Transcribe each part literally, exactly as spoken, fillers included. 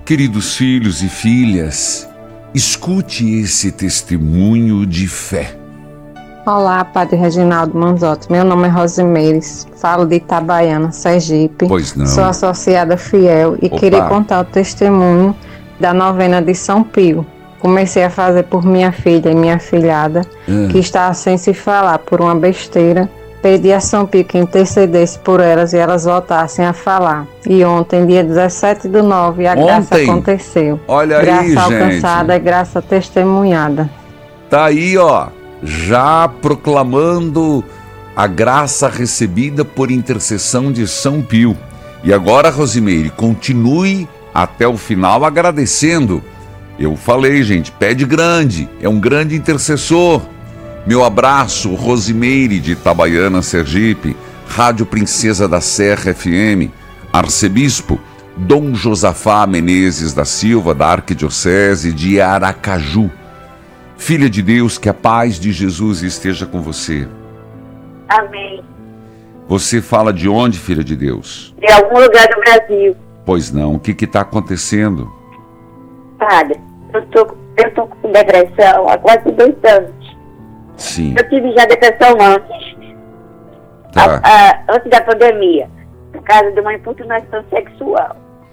Queridos filhos e filhas, escute esse testemunho de fé. Olá, Padre Reginaldo Manzotti. Meu nome é Rosimeires, falo de Itabaiana, Sergipe. Pois não. Sou associada fiel e Opa. queria contar o testemunho da novena de São Pio. Comecei a fazer por minha filha e minha filhada, Ah. que estava sem se falar por uma besteira. Pedi a São Pio que intercedesse por elas e elas voltassem a falar. E ontem, dia dezessete do nove, a graça Ontem? aconteceu. Olha aí, Graça gente. alcançada e graça testemunhada. Tá aí, ó, já proclamando a graça recebida por intercessão de São Pio. E agora, Rosimeire, continue até o final agradecendo. Eu falei, gente, pede grande, é um grande intercessor. Meu abraço, Rosimeire de Itabaiana, Sergipe, Rádio Princesa da Serra F M, Arcebispo Dom Josafá Menezes da Silva, da Arquidiocese de Aracaju. Filha de Deus, que a paz de Jesus esteja com você. Amém. Você fala de onde, filha de Deus? De algum lugar do Brasil. Pois não, o que está acontecendo? Padre, eu tô, eu tô com depressão há quase dois anos. Sim, Eu tive já depressão antes, tá. a- a- antes da pandemia, por causa de uma importunação sexual.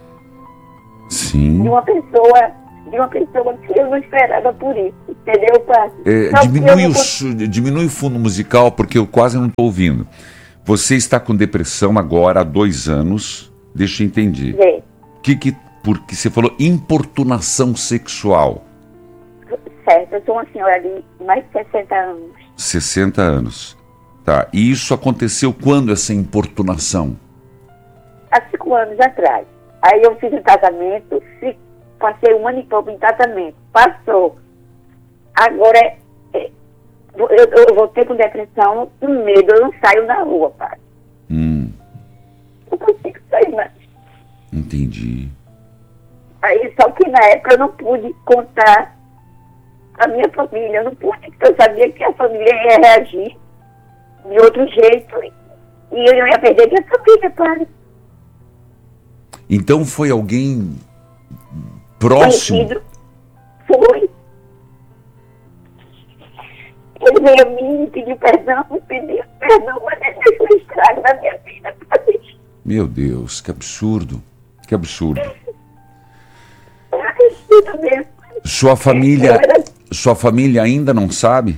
De Sim. uma pessoa, de uma pessoa que eu não esperava por isso. Entendeu, Padre? É, Só que eu diminui, não o, cons- su- diminui o fundo musical, porque eu quase não estou ouvindo. Você está com depressão agora há dois anos, deixa eu entender. Gente, Que, que, porque você falou importunação sexual, certo, eu sou uma senhora de mais de sessenta anos. sessenta anos. Tá, e isso aconteceu quando, essa importunação? Há cinco anos atrás. Aí eu fiz um tratamento, fi- passei um ano e pouco em tratamento. Passou. Agora, é- é, eu, eu voltei com depressão, com medo, eu não saio na rua, pai. Hum, Não consigo sair mais. entendi. Aí, só que na época eu não pude contar a minha família, eu não pude, porque eu sabia que a família ia reagir de outro jeito e eu não ia perder minha família, pai. Então foi alguém próximo? Conhecido. Foi. Ele veio a mim e pediu perdão, me pediu perdão, mas ele deixou um estrago na minha vida. Padre. Meu Deus, que absurdo. Que absurdo. Eu acredito mesmo. Sua família, Eu era- sua família ainda não sabe?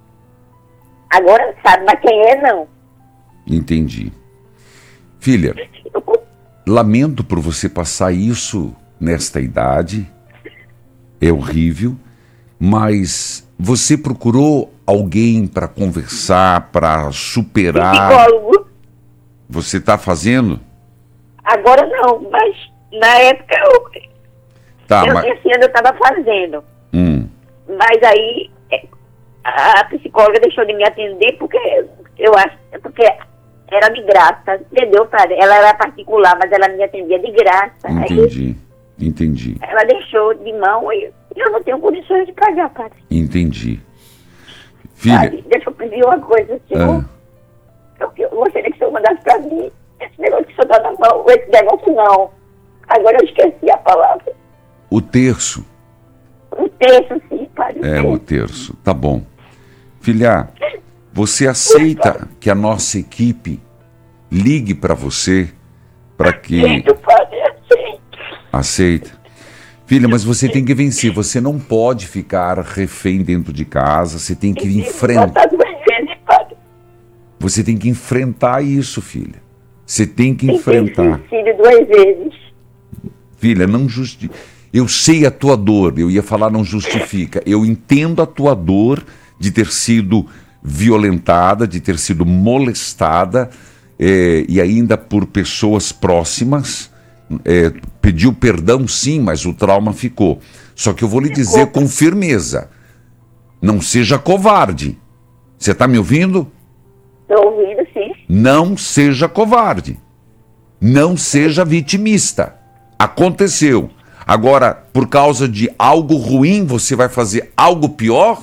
Agora sabe, mas quem é, não. Entendi. Filha, Eu, con- lamento por você passar isso nesta idade. É horrível. Mas você procurou alguém para conversar, para superar? psicólogo. Você está fazendo? Agora não, mas na época eu, Tá, eu, mas... esse ano eu estava fazendo. Hum, Mas aí é, a a psicóloga deixou de me atender porque eu acho, porque era de graça, entendeu, padre? Ela era particular, mas ela me atendia de graça. Aí entendi. Entendi. ela deixou de mão e eu não tenho condições de pagar, padre. Entendi. Filha, Padre, deixa eu pedir uma coisa, senhor. ah, Eu, eu gostaria que o senhor mandasse pra mim esse negócio que o senhor tá na mão, esse negócio não. Agora eu esqueci a palavra. o terço. Um terço, sim, padre. É, o terço. Tá bom. Filha, você aceita que a nossa equipe ligue para você para que... Aceito, padre, aceito. Aceita. Filha, mas você tem que vencer. Você não pode ficar refém dentro de casa. Você tem que enfrentar. Botar duas vezes, padre. Você tem que enfrentar isso, filha. Você tem que Tem que ter enfrentar. suicídio duas vezes. Filha, não justi... Eu sei a tua dor. Eu ia falar não justifica. Eu entendo a tua dor de ter sido violentada, de ter sido molestada, eh, e ainda por pessoas próximas. É, pediu perdão sim, mas o trauma ficou. Só que eu vou lhe dizer com firmeza, não seja covarde. Você está me ouvindo? Estou ouvindo, sim. Não seja covarde. Não seja vitimista. Aconteceu. Agora, por causa de algo ruim, você vai fazer algo pior?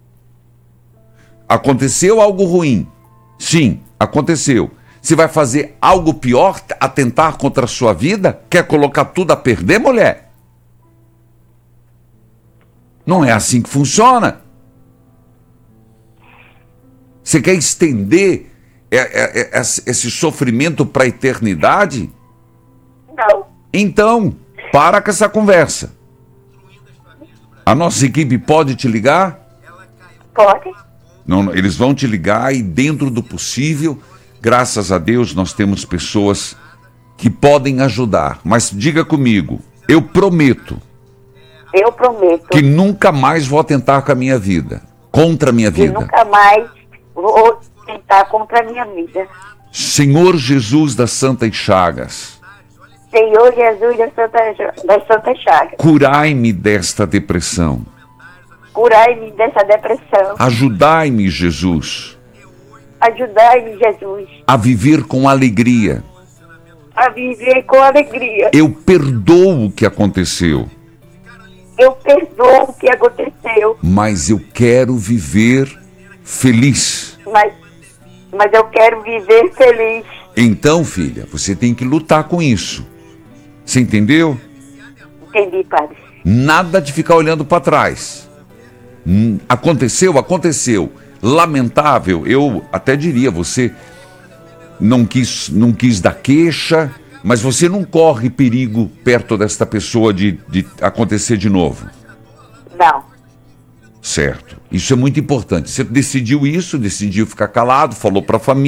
Aconteceu algo ruim? Sim, aconteceu. Você vai fazer algo pior, atentar contra a sua vida? Quer colocar tudo a perder, mulher? Não é assim que funciona. Você quer estender é, é, é, esse sofrimento para a eternidade? Não. Então, para com essa conversa. A nossa equipe pode te ligar? Pode? Não, eles vão te ligar e, dentro do possível, graças a Deus, nós temos pessoas que podem ajudar. Mas diga comigo, eu prometo Eu prometo que nunca mais vou atentar com a minha vida, contra a minha que vida. nunca mais vou tentar contra a minha vida. Senhor Jesus das Santas Chagas, Senhor Jesus das Santas das Santas Chagas, curai-me desta depressão. curai-me dessa depressão. Ajudai-me, Jesus, Ajudai-me, Jesus, a viver com alegria. a viver com alegria. Eu perdoo o que aconteceu, Eu perdoo o que aconteceu, mas eu quero viver feliz. mas, mas eu quero viver feliz. Então, filha, você tem que lutar com isso. Você entendeu? Entendi, padre. Nada de ficar olhando para trás. Hum, Aconteceu, aconteceu. Lamentável, eu até diria, você não quis, não quis dar queixa, mas você não corre perigo perto desta pessoa de, de acontecer de novo. Não. Certo. Isso é muito importante. Você decidiu isso, decidiu ficar calado, falou para a família.